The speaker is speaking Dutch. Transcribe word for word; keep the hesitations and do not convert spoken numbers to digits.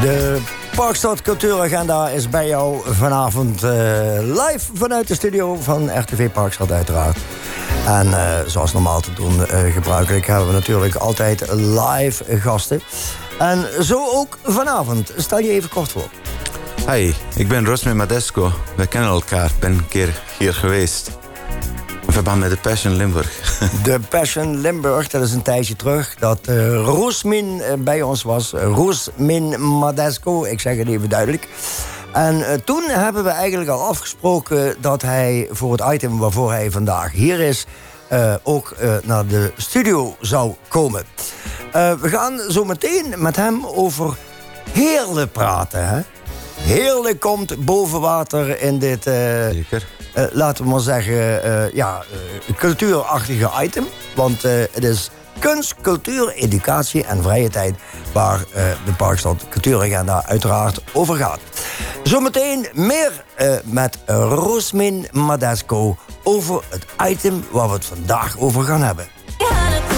De Parkstad Cultuuragenda is bij jou vanavond uh, live vanuit de studio van R T V Parkstad uiteraard. En uh, zoals normaal te doen uh, gebruikelijk hebben we natuurlijk altijd live gasten. En zo ook vanavond. Stel je even kort voor. Hi, ik ben Rosmin Madesco. We kennen elkaar, ben een keer hier geweest. In verband met de Passion Limburg. De Passion Limburg, dat is een tijdje terug dat uh, Rosmin uh, bij ons was. Rosmin Madesco, ik zeg het even duidelijk. En uh, toen hebben we eigenlijk al afgesproken dat hij voor het item waarvoor hij vandaag hier is, uh, ook uh, naar de studio zou komen. Uh, we gaan zo meteen met hem over Heerlen praten. Hè? Heerlen komt boven water in dit, uh, Zeker. Uh, laten we maar zeggen, uh, ja, uh, cultuurachtige item. Want uh, het is kunst, cultuur, educatie en vrije tijd waar uh, de Parkstad Cultuuragenda uiteraard over gaat. Zometeen meer uh, met Rosmin Madesco over het item waar we het vandaag over gaan hebben.